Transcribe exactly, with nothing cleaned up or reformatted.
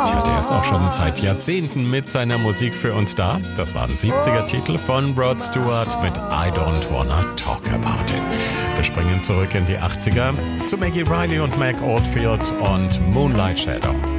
Tja, der ist auch schon seit Jahrzehnten mit seiner Musik für uns da. Das waren siebziger-Titel von Rod Stewart mit I Don't Wanna Talk About It. Wir springen zurück in die achtziger zu Maggie Reilly und Meg Oldfield und Moonlight Shadow.